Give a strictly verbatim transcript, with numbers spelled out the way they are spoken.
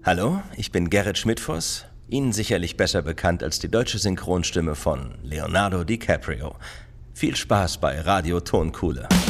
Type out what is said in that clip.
Hallo, ich bin Gerrit Schmidtfoss, Ihnen sicherlich besser bekannt als die deutsche Synchronstimme von Leonardo DiCaprio. Viel Spaß bei Radio Tonkuhle.